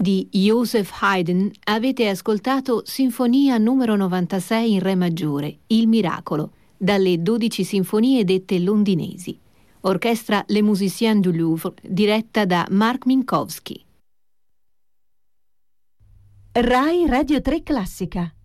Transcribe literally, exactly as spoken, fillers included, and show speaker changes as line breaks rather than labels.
di Joseph Haydn avete ascoltato Sinfonia numero novantasei in Re maggiore, Il Miracolo, dalle dodici sinfonie dette londinesi. Orchestra Les Musiciens du Louvre, diretta da Mark Minkowski.
Rai Radio tre Classica.